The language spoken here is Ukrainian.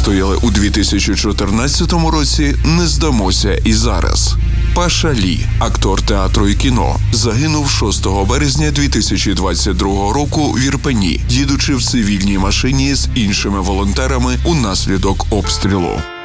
вистояли у 2014 році, не здамося і зараз. Паша Лі, актор театру і кіно, загинув 6 березня 2022 року в Ірпені, їдучи в цивільній машині з іншими волонтерами унаслідок обстрілу.